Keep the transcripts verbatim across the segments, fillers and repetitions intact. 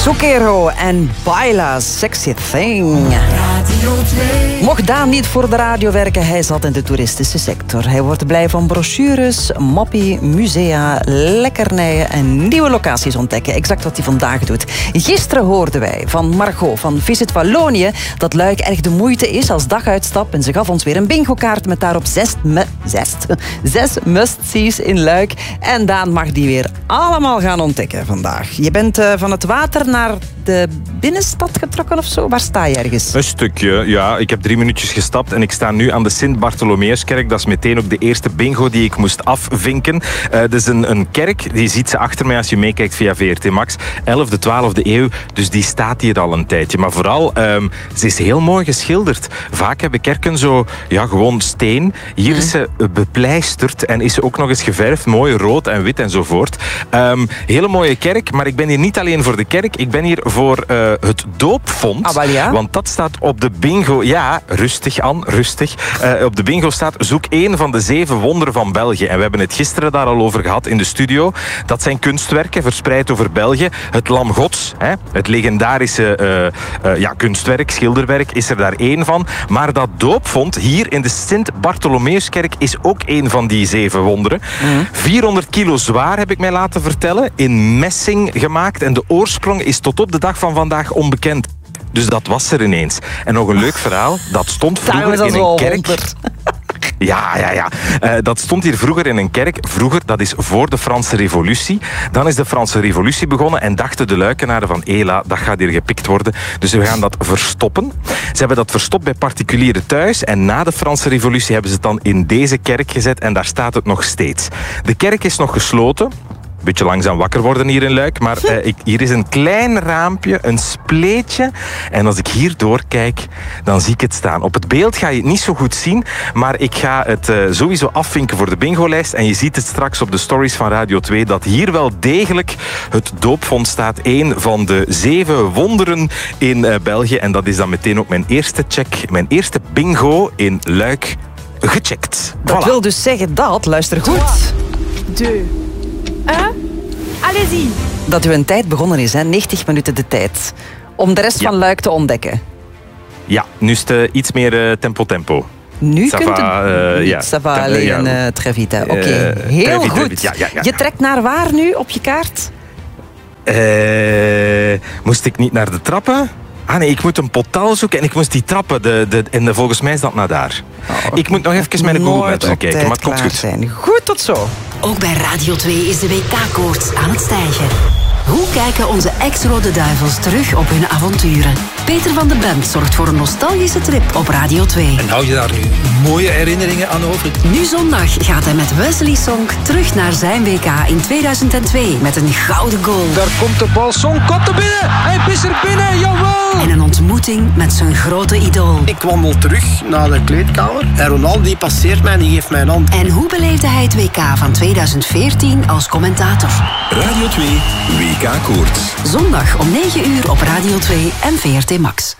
Zucchero en Baila, Sexy Thing. Mocht Daan niet voor de radio werken, hij zat in de toeristische sector. Hij wordt blij van brochures, moppie, musea, lekkernijen en nieuwe locaties ontdekken. Exact wat hij vandaag doet. Gisteren hoorden wij van Margot van Visit Wallonië dat Luik erg de moeite is als daguitstap. En ze gaf ons weer een bingo-kaart met daarop zes, me, zes, zes must-sees in Luik. En Daan mag die weer allemaal gaan ontdekken vandaag. Je bent uh, van het water naar de binnenstad getrokken of zo? Waar sta je ergens? Een stukje, ja. Ik heb drie minuutjes gestapt en ik sta nu aan de Sint-Bartholomeuskerk. Dat is meteen ook de eerste bingo die ik moest afvinken. Uh, dat is een, een kerk, die ziet ze achter mij als je meekijkt via V R T Max. elfde, twaalfde eeuw, dus die staat hier al een tijdje. Maar vooral, um, ze is heel mooi geschilderd. Vaak hebben kerken zo, ja, gewoon steen. Hier mm. is ze bepleisterd en is ze ook nog eens geverfd. Mooi rood en wit enzovoort. Um, hele mooie kerk, maar ik ben hier niet alleen voor de kerk. Ik ben hier voor uh, het doopvond. Ah, wel ja? Want dat staat op de bingo. Ja, rustig Anne, rustig. Uh, op de bingo staat zoek één van de zeven wonderen van België. En we hebben het gisteren daar al over gehad in de studio. Dat zijn kunstwerken verspreid over België. Het Lam Gods, hè, het legendarische uh, uh, ja, kunstwerk, schilderwerk, is er daar één van. Maar dat doopvond hier in de Sint-Bartholomeuskerk is ook één van die zeven wonderen. Mm. vierhonderd kilo zwaar, heb ik mij laten vertellen. In messing gemaakt. En de oorsprong is tot op de dag van vandaag onbekend. Dus dat was er ineens. En nog een leuk verhaal. Dat stond vroeger in een kerk. Ja, ja, ja. Uh, dat stond hier vroeger in een kerk. Vroeger, dat is voor de Franse Revolutie. Dan is de Franse Revolutie begonnen en dachten de Luikenaren van Ela, dat gaat hier gepikt worden. Dus we gaan dat verstoppen. Ze hebben dat verstopt bij particulieren thuis en na de Franse Revolutie hebben ze het dan in deze kerk gezet en daar staat het nog steeds. De kerk is nog gesloten. Beetje langzaam wakker worden hier in Luik. Maar uh, ik, hier is een klein raampje, een spleetje. En als ik hier doorkijk, dan zie ik het staan. Op het beeld ga je het niet zo goed zien. Maar ik ga het uh, sowieso afvinken voor de bingolijst. En je ziet het straks op de stories van Radio twee... dat hier wel degelijk het doopvond staat. Een van de zeven wonderen in uh, België. En dat is dan meteen ook mijn eerste check. Mijn eerste bingo in Luik gecheckt. Dat voilà. wil dus zeggen dat, luister goed... De... Uh, allez-y. Dat uw een tijd begonnen is, hè? negentig minuten de tijd. Om de rest ja. van Luik te ontdekken. Ja, nu is het uh, iets meer uh, tempo-tempo. Nu ça kunt va, het uh, ja. Ça va alleen uh, très vite. Oké, okay. uh, heel vite, goed. Ja, ja, ja. Je trekt naar waar nu op je kaart? Uh, moest ik niet naar de trappen? Ah nee, ik moet een portaal zoeken en ik moest die trappen. De, de, en de, volgens mij is dat naar daar. Oh, ik moet nog even mijn Google Maps bekijken, maar het komt goed. Zijn. Goed, tot zo. Ook bij Radio twee is de W K-koorts aan het stijgen. Hoe kijken onze ex-Rode Duivels terug op hun avonturen? Peter van de Bent zorgt voor een nostalgische trip op Radio twee. En hou je daar nu mooie herinneringen aan over? Nu zondag gaat hij met Wesley Sonk terug naar zijn W K in tweeduizend twee met een gouden goal. Daar komt de bal, Sonk komt er binnen! Hij is er binnen, jawel! En een ontmoeting met zijn grote idool. Ik wandel terug naar de kleedkamer en Ronaldo die passeert mij en die geeft mij een hand. En hoe beleefde hij het W K van tweeduizend veertien als commentator? Radio twee W K-koorts. Zondag om negen uur op Radio twee en V R T Max.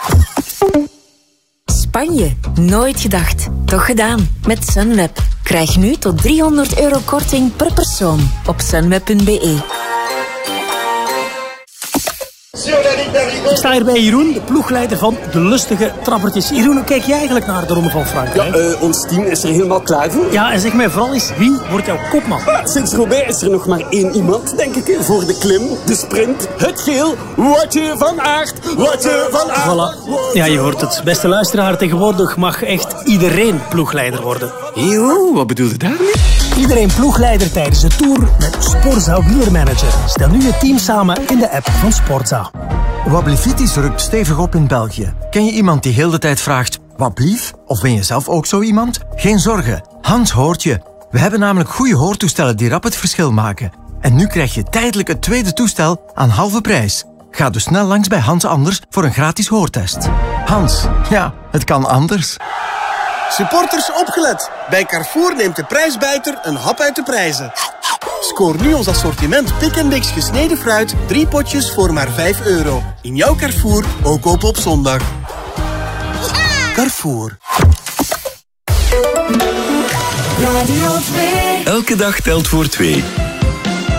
Spanje. Nooit gedacht. Toch gedaan. Met Sunweb. Krijg nu tot driehonderd euro korting per persoon op sunweb punt b e. Ik sta hier bij Jeroen, de ploegleider van de lustige trappertjes. Jeroen, hoe kijk jij eigenlijk naar de Ronde van Frankrijk? Ja, uh, ons team is er helemaal klaar voor. Ja, en zeg mij vooral eens, wie wordt jouw kopman? Uh, sinds Roubaix is er nog maar één iemand, denk ik, voor de klim, de sprint, het geel. Woutje van Aert, Woutje van Aert. Voilà. Ja, je hoort het. Beste luisteraar, tegenwoordig mag echt iedereen ploegleider worden. Yo, wat bedoel je daar nu? Iedereen ploegleider tijdens de Tour met Sporza Wielermanager. Stel nu je team samen in de app van Sporza. Wablivitis rukt stevig op in België. Ken je iemand die heel de tijd vraagt, wat blief? Of ben je zelf ook zo iemand? Geen zorgen, Hans hoort je. We hebben namelijk goede hoortoestellen die rap het verschil maken. En nu krijg je tijdelijk het tweede toestel aan halve prijs. Ga dus snel langs bij Hans Anders voor een gratis hoortest. Hans, ja, het kan anders. Supporters opgelet. Bij Carrefour neemt de prijsbijter een hap uit de prijzen. Scoor nu ons assortiment Pick and Mix gesneden fruit, drie potjes voor maar vijf euro. In jouw Carrefour, ook open op zondag. Carrefour. Radio twee. Elke dag telt voor twee.